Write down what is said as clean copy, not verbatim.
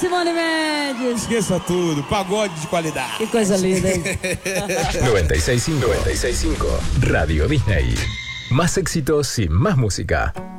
Simone Mendes. Esqueça tudo, pagode de qualidade. Que coisa linda, hein? 96.5 Radio Disney. Más éxitos y más música.